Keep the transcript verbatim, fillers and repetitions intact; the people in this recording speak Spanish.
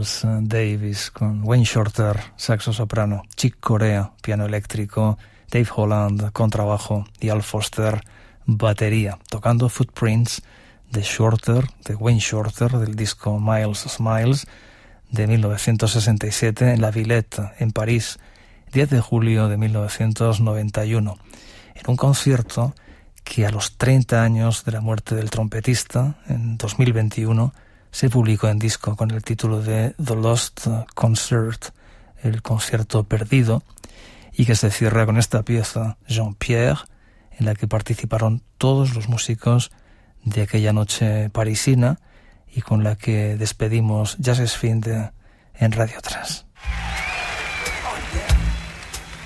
Miles Davis con Wayne Shorter, saxo soprano, Chick Corea, piano eléctrico, Dave Holland, contrabajo y Al Foster, batería, tocando Footprints de Shorter, de Wayne Shorter, del disco Miles Smiles de mil novecientos sesenta y siete en la Villette, en París, diez de julio de mil novecientos noventa y uno, en un concierto que a los treinta años de la muerte del trompetista, en dos mil veintiuno, se publicó en disco con el título de The Lost Concert, el concierto perdido, y que se cierra con esta pieza, Jean-Pierre, en la que participaron todos los músicos de aquella noche parisina y con la que despedimos Jazz Sphinx en Radio Trans.